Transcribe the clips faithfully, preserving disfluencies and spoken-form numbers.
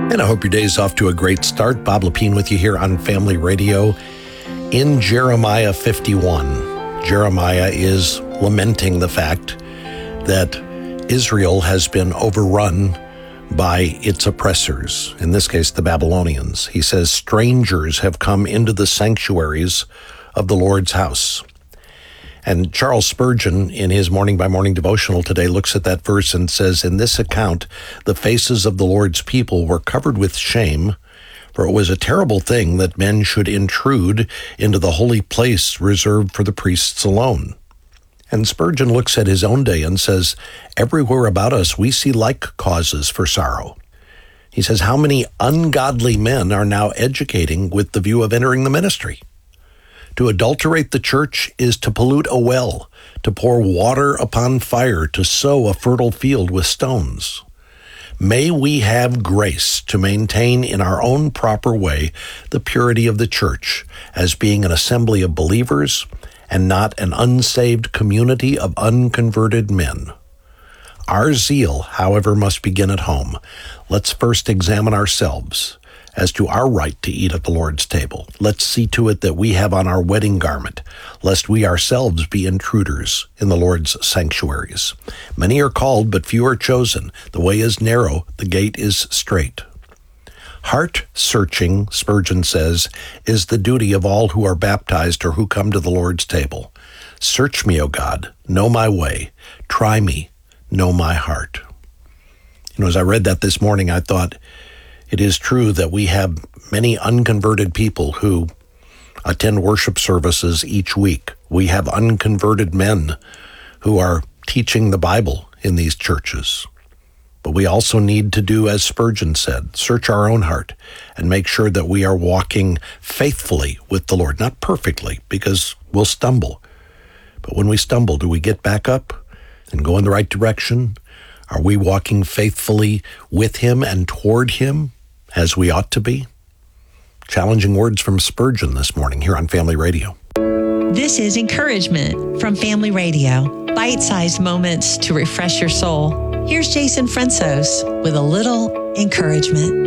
And I hope your day's off to a great start. Bob Lepine with you here on Family Radio. In Jeremiah fifty-one, Jeremiah is lamenting the fact that Israel has been overrun by its oppressors, in this case, the Babylonians. He says, strangers have come into the sanctuaries of the Lord's house. And Charles Spurgeon, in his Morning by Morning devotional today, looks at that verse and says, in this account, the faces of the Lord's people were covered with shame, for it was a terrible thing that men should intrude into the holy place reserved for the priests alone. And Spurgeon looks at his own day and says, everywhere about us we see like causes for sorrow. He says, how many ungodly men are now educating with the view of entering the ministry? To adulterate the church is to pollute a well, to pour water upon fire, to sow a fertile field with stones. May we have grace to maintain in our own proper way the purity of the church as being an assembly of believers and not an unsaved community of unconverted men. Our zeal, however, must begin at home. Let's first examine ourselves as to our right to eat at the Lord's table. Let's see to it that we have on our wedding garment, lest we ourselves be intruders in the Lord's sanctuaries. Many are called, but few are chosen. The way is narrow, the gate is strait. Heart-searching, Spurgeon says, is the duty of all who are baptized or who come to the Lord's table. Search me, O God, know my way. Try me, know my heart. You know, as I read that this morning, I thought, it is true that we have many unconverted people who attend worship services each week. We have unconverted men who are teaching the Bible in these churches. But we also need to do, as Spurgeon said, search our own heart and make sure that we are walking faithfully with the Lord. Not perfectly, because we'll stumble. But when we stumble, do we get back up and go in the right direction? Are we walking faithfully with Him and toward Him as we ought to be? Challenging words from Spurgeon this morning here on Family Radio. This is Encouragement from Family Radio. Bite-sized moments to refresh your soul. Here's Jason Fransos with a little encouragement.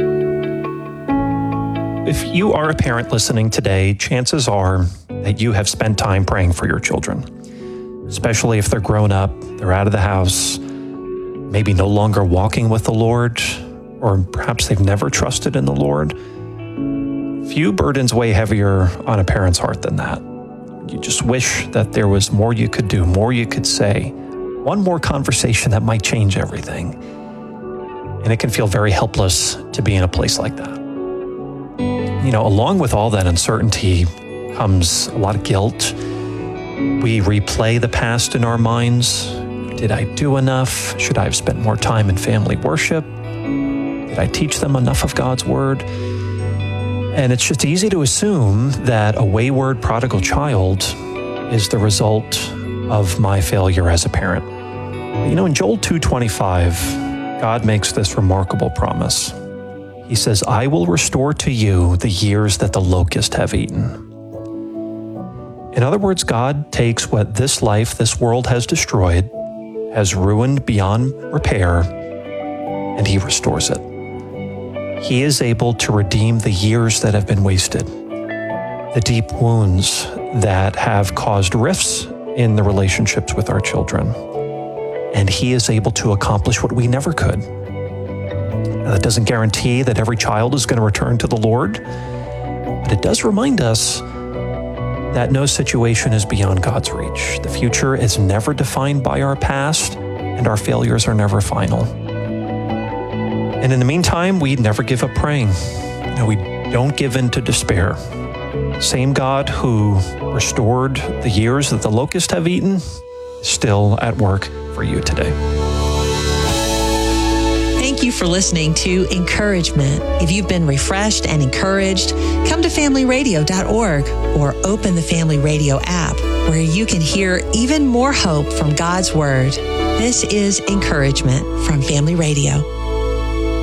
If you are a parent listening today, chances are that you have spent time praying for your children, especially if they're grown up, they're out of the house, maybe no longer walking with the Lord, or perhaps they've never trusted in the Lord. Few burdens weigh heavier on a parent's heart than that. You just wish that there was more you could do, more you could say, one more conversation that might change everything. And it can feel very helpless to be in a place like that. You know, along with all that uncertainty comes a lot of guilt. We replay the past in our minds. Did I do enough? Should I have spent more time in family worship? Did I teach them enough of God's word? And it's just easy to assume that a wayward prodigal child is the result of my failure as a parent. You know, in Joel two twenty-five, God makes this remarkable promise. He says, I will restore to you the years that the locust have eaten. In other words, God takes what this life, this world has destroyed, has ruined beyond repair, and He restores it. He is able to redeem the years that have been wasted, the deep wounds that have caused rifts in the relationships with our children. And He is able to accomplish what we never could. Now, that doesn't guarantee that every child is going to return to the Lord, but it does remind us that no situation is beyond God's reach. The future is never defined by our past, and our failures are never final. And in the meantime, we never give up praying. You know, we don't give in to despair. Same God who restored the years that the locusts have eaten is still at work for you today. Thank you for listening to Encouragement. If you've been refreshed and encouraged, come to family radio dot org or open the Family Radio app where you can hear even more hope from God's Word. This is Encouragement from Family Radio.